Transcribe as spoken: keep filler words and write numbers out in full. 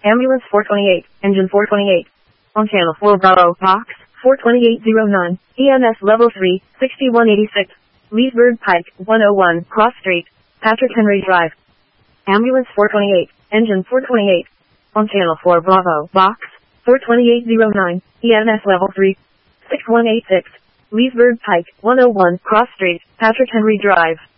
Ambulance four twenty-eight, Engine four twenty-eight. On Channel four Bravo, Box four twenty-eight oh nine, E M S Level three, sixty-one eighty-six. Leesburg Pike, one oh one, Cross Street, Patrick Henry Drive. Ambulance four twenty-eight, Engine four twenty-eight. On Channel four Bravo, Box four twenty-eight oh nine, E M S Level three, sixty-one eighty-six. Leesburg Pike, one oh one, Cross Street, Patrick Henry Drive.